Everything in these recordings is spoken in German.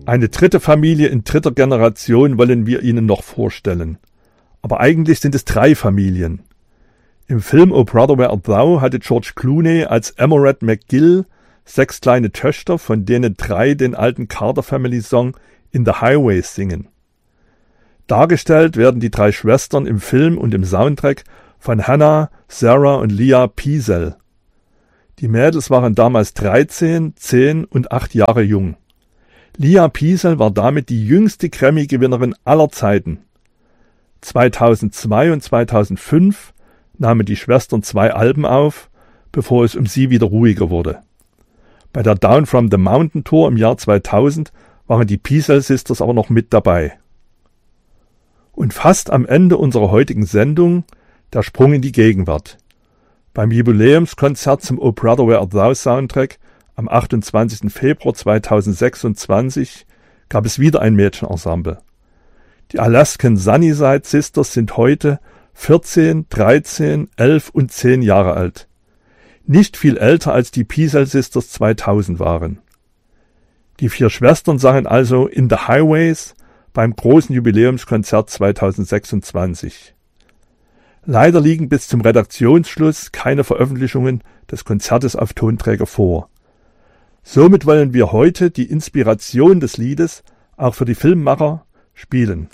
Eine dritte Familie in dritter Generation wollen wir Ihnen noch vorstellen. Aber eigentlich sind es 3 Familien. Im Film Oh Brother Where Art Thou hatte George Clooney als Emerald McGill 6 kleine Töchter, von denen 3 den alten Carter Family Song In the Highways singen. Dargestellt werden die 3 Schwestern im Film und im Soundtrack von Hannah, Sarah und Leah Peasell. Die Mädels waren damals 13, 10 und 8 Jahre jung. Leah Peasell war damit die jüngste Grammy-Gewinnerin aller Zeiten. 2002 und 2005 nahmen die Schwestern 2 Alben auf, bevor es um sie wieder ruhiger wurde. Bei der Down from the Mountain Tour im Jahr 2000 waren die Peasell Sisters aber noch mit dabei. Und fast am Ende unserer heutigen Sendung der Sprung in die Gegenwart. Beim Jubiläumskonzert zum Oh Brother Where Art Thou Soundtrack am 28. Februar 2026 gab es wieder ein Mädchenensemble. Die Alaskan Sunnyside Sisters sind heute 14, 13, 11 und 10 Jahre alt. Nicht viel älter als die Peasell Sisters 2000 waren. Die 4 Schwestern sangen also In the Highways beim großen Jubiläumskonzert 2026. Leider liegen bis zum Redaktionsschluss keine Veröffentlichungen des Konzertes auf Tonträger vor. Somit wollen wir heute die Inspiration des Liedes auch für die Filmemacher spielen.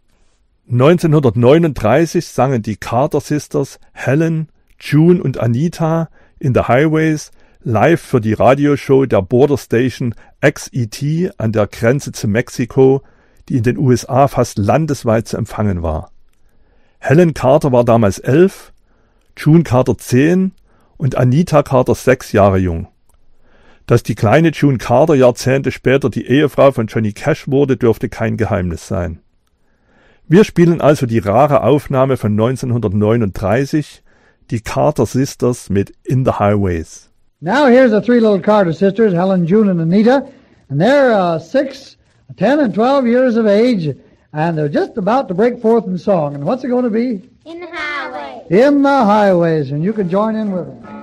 1939 sangen die Carter Sisters Helen, June und Anita In the Highways live für die Radioshow der Border Station XET an der Grenze zu Mexiko, die in den USA fast landesweit zu empfangen war. Helen Carter war damals 11, June Carter 10 und Anita Carter 6 Jahre jung. Dass die kleine June Carter Jahrzehnte später die Ehefrau von Johnny Cash wurde, dürfte kein Geheimnis sein. Wir spielen also die rare Aufnahme von 1939, die Carter Sisters mit In the Highways. Now here's the 3 little Carter sisters, Helen, June, and Anita, and they're 6, 10, and 12 years of age, and they're just about to break forth in song. And what's it going to be? In the highway. In the Highways, and you can join in with them.